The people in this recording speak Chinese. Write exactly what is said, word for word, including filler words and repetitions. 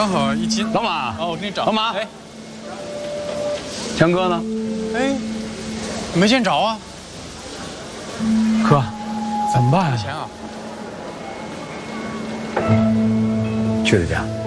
刚好一斤。 老马， 哦，我给你找。 老马， 哎， 强哥呢？ 哎，没见着啊。 哥，怎么办没啊？ 钱啊？ 去他家。